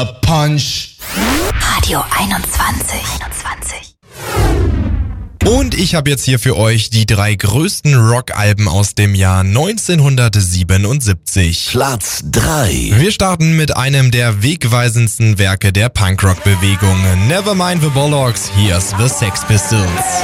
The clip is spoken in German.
a punch. Radio 21. Und ich habe jetzt hier für euch die 3 größten Rockalben aus dem Jahr 1977. Platz 3. Wir starten mit einem der wegweisendsten Werke der Punkrock-Bewegung. Nevermind the Bollocks, here's the Sex Pistols.